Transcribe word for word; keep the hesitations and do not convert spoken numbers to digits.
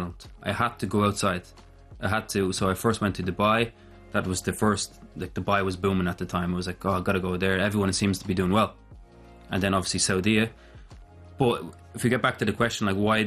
Ireland. I had to go outside. I had to. So I first went to Dubai. That was the first, like Dubai was booming at the time. I was like, oh, I gotta go there. Everyone seems to be doing well. And then obviously Saudi. But if we get back to the question, like why